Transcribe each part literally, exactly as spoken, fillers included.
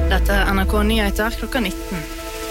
Dette er N R K Nyheter klokka nitten.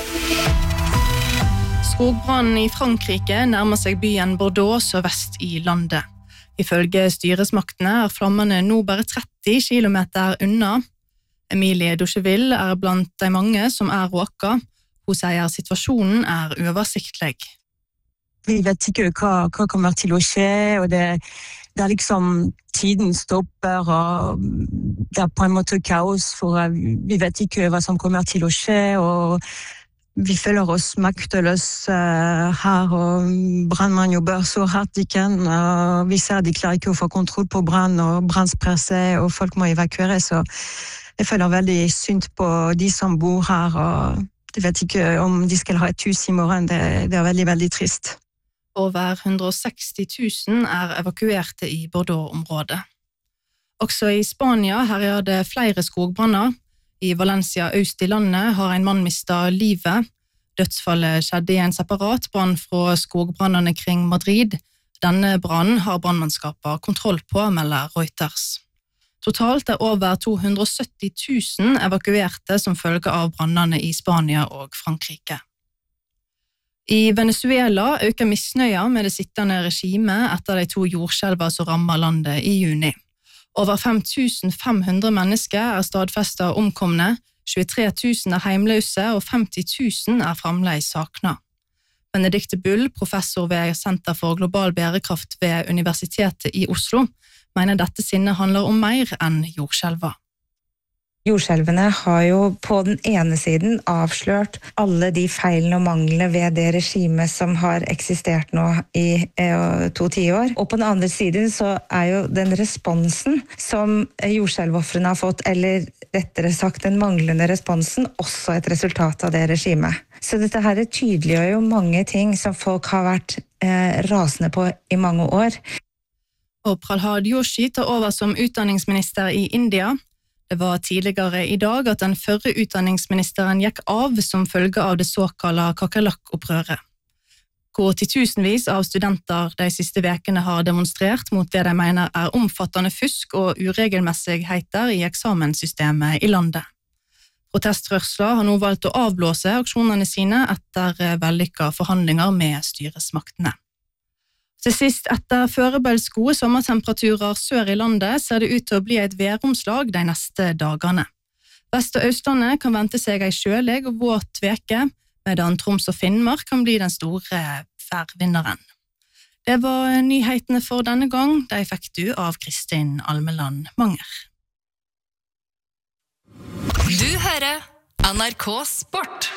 Skogbrannen i Frankrike nærmer seg byen Bordeaux sørvest i landet. Ifølge styresmaktene er flammene nå bare tretti kilometer unna. Emilie Ducheville er blant de mange som er råka. Hun sier situasjonen er uoversiktlig. Vi vet ikke hva, hva kommer til å skje, og det, det er liksom tiden stopper, og det er på en måte kaos, for vi vet ikke hva som kommer til å skje, og vi føler oss makteløse her, og brannmannen jobber så hardt de kan, og vi ser de klarer ikke å få kontroll på brann, og brann sprer seg, og folk må evakueres, så jeg føler veldig synd på de som bor her, og de vet ikke om de skal ha et hus i morgen, det, det er veldig, veldig trist. Over hundre og seksti tusen er evakuerte i Bordeaux-området. Også i Spania herjer det flere skogbranner. I Valencia øst i landet har en mann mistet livet. Dødsfallet skjedde i en separat brann fra skogbrannene kring Madrid. Denne brannen har brannmannskaper kontroll på, melder Reuters. Totalt er over to hundre og sytti tusen evakuerte som følge av brannene i Spania og Frankrike. I Venezuela øker misnøya med det sittende regimet etter de to jordskjelver som rammer landet i juni. Over fem tusen fem hundre mennesker er stadfestet omkomne, tjuetre tusen er heimløse og femti tusen er fremdeles savnet. Benedikte Bull, professor ved Senter for global bærekraft ved Universitetet i Oslo, mener dette sinnet handler om mer enn jordskjelver. Jordskjelvene har jo på den ene siden avslørt alle de feilene og manglene ved det regimet som har eksistert nå i eh, to tiår. Og på den andre siden så er jo den responsen som jordskjelvoffrene har fått, eller rettere sagt den manglende responsen, også et resultat av det regimet. Så dette her tydeliggjør jo mange ting som folk har vært eh, rasende på i mange år. Og Prahlad Joshi tar over som utdanningsminister i India. Det var tidligere i dag at den førre utdanningsministeren gikk av som følge av det såkalte kakerlakk-opprøret. Hvor titusenvis av studenter de siste vekene har demonstrert mot det de mener er omfattende fusk og uregelmessigheter i eksamenssystemet i landet. Protestrørsler har nå valgt å avblåse aksjonene sine etter vellykka forhandlinger med styresmaktene. Til sist, etter førebels gode sommertemperaturer sør i landet, ser det ut til å bli et væromslag de neste dagene. Vest- og Østlandet kan vente seg en kjølig og våt veke, medan Troms og Finnmark kan bli den store værvinneren. Det var nyhetene for denne gang. De fikk du av Kristin Almeland Manger. Du hører N R K Sport.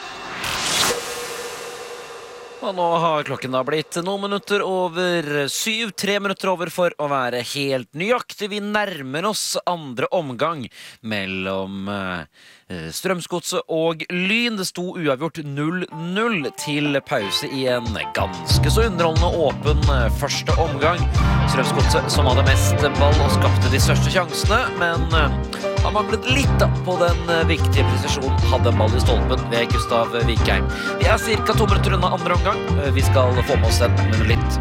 Og nå har klokken da blitt noen minutter over syv, tre minutter over for å være helt nøyaktig. Vi nærmer oss andre omgang mellom Strømsgodset og Lyn. Det sto uavgjort null null til pause i en ganske så underholdende åpen første omgang. Strømsgodset som hadde mest ball og skapte de største sjansene, men har manglet litt på den viktige presisjonen, hadde en ball i stolpen ved Gustav Vikheim. Vi er cirka to minutter unna andre omgang. Vi skal få med oss den med litt